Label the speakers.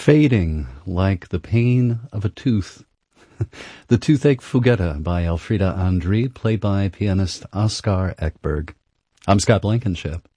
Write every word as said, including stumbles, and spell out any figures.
Speaker 1: Fading like the pain of a tooth. The Toothache Fuguetta by Elfriede André, played by pianist Oskar Ekberg. I'm Scott Blankenship.